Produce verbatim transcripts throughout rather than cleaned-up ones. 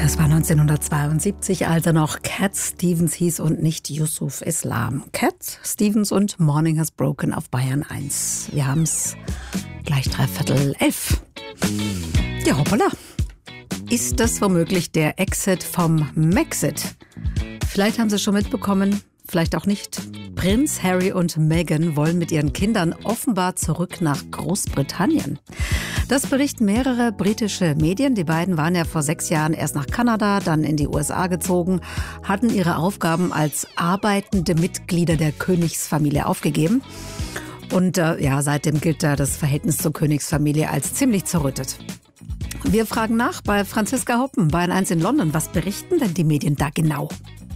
Das war neunzehnhundertzweiundsiebzig, als er noch Cat Stevens hieß und nicht Yusuf Islam. Cat Stevens und Morning Has Broken auf Bayern eins. Wir haben es gleich dreiviertel elf. Ja, hoppala. Ist das womöglich der Exit vom Maxit? Vielleicht haben Sie es schon mitbekommen, vielleicht auch nicht. Prinz Harry und Meghan wollen mit ihren Kindern offenbar zurück nach Großbritannien. Das berichten mehrere britische Medien. Die beiden waren ja vor sechs Jahren erst nach Kanada, dann in die U S A gezogen, hatten ihre Aufgaben als arbeitende Mitglieder der Königsfamilie aufgegeben. Und äh, ja, seitdem gilt da das Verhältnis zur Königsfamilie als ziemlich zerrüttet. Wir fragen nach bei Franziska Hoppen, Bayern eins in London. Was berichten denn die Medien da genau?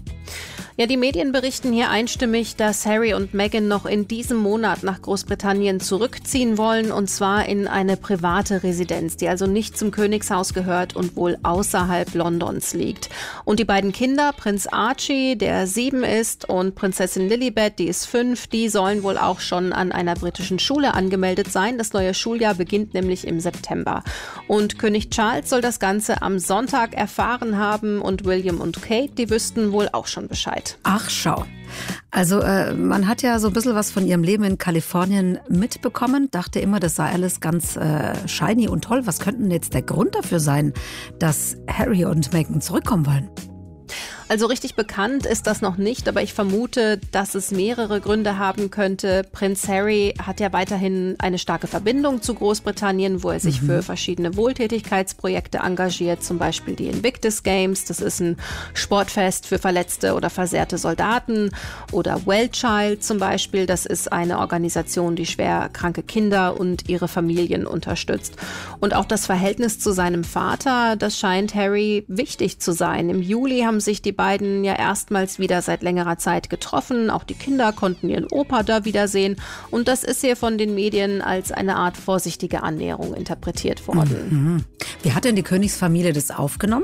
Ja, die Medien berichten hier einstimmig, dass Harry und Meghan noch in diesem Monat nach Großbritannien zurückziehen wollen, und zwar in eine private Residenz, die also nicht zum Königshaus gehört und wohl außerhalb Londons liegt. Und die beiden Kinder, Prinz Archie, der sieben ist, und Prinzessin Lilibet, die ist fünf, die sollen wohl auch schon an einer britischen Schule angemeldet sein. Das neue Schuljahr beginnt nämlich im September. Und König Charles soll das Ganze am Sonntag erfahren haben, und William und Kate, die wüssten wohl auch schon Bescheid. Ach, schau. Also äh, man hat ja so ein bisschen was von ihrem Leben in Kalifornien mitbekommen, dachte immer, das sei alles ganz äh, shiny und toll. Was könnte denn jetzt der Grund dafür sein, dass Harry und Meghan zurückkommen wollen? Also richtig bekannt ist das noch nicht, aber ich vermute, dass es mehrere Gründe haben könnte. Prinz Harry hat ja weiterhin eine starke Verbindung zu Großbritannien, wo er sich mhm. für verschiedene Wohltätigkeitsprojekte engagiert, zum Beispiel die Invictus Games. Das ist ein Sportfest für verletzte oder versehrte Soldaten. Oder Wellchild zum Beispiel, das ist eine Organisation, die schwer kranke Kinder und ihre Familien unterstützt. Und auch das Verhältnis zu seinem Vater, das scheint Harry wichtig zu sein. Im Juli haben sich die beiden ja erstmals wieder seit längerer Zeit getroffen. Auch die Kinder konnten ihren Opa da wiedersehen. Und das ist hier von den Medien als eine Art vorsichtige Annäherung interpretiert worden. Mhm. Wie hat denn die Königsfamilie das aufgenommen?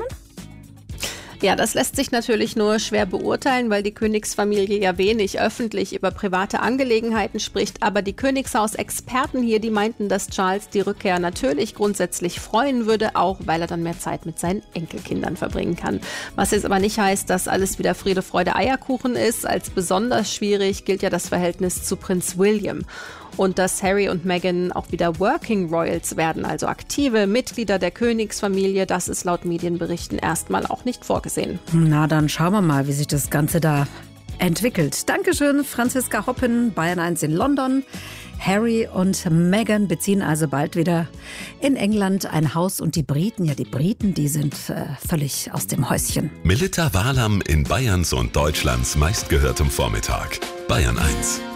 Ja, das lässt sich natürlich nur schwer beurteilen, weil die Königsfamilie ja wenig öffentlich über private Angelegenheiten spricht. Aber die Königshaus-Experten hier, die meinten, dass Charles die Rückkehr natürlich grundsätzlich freuen würde, auch weil er dann mehr Zeit mit seinen Enkelkindern verbringen kann. Was jetzt aber nicht heißt, dass alles wieder Friede, Freude, Eierkuchen ist. Als besonders schwierig gilt ja das Verhältnis zu Prinz William. Und dass Harry und Meghan auch wieder Working Royals werden, also aktive Mitglieder der Königsfamilie, das ist laut Medienberichten erstmal auch nicht vorgesehen. Na, dann schauen wir mal, wie sich das Ganze da entwickelt. Dankeschön, Franziska Hoppen, Bayern eins in London. Harry und Meghan beziehen also bald wieder in England ein Haus, und die Briten, ja die Briten, die sind äh, völlig aus dem Häuschen. Melitta Wahlam in Bayerns und Deutschlands meistgehörtem Vormittag. Bayern eins.